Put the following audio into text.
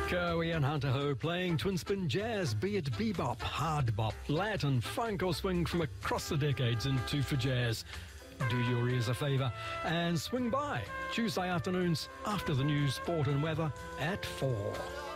Cowie and Hunter Ho playing twin spin jazz, be it bebop, hard bop, Latin, funk or swing from across the decades into for jazz. Do your ears a favour and swing by Tuesday afternoons after the news, sport and weather at 4.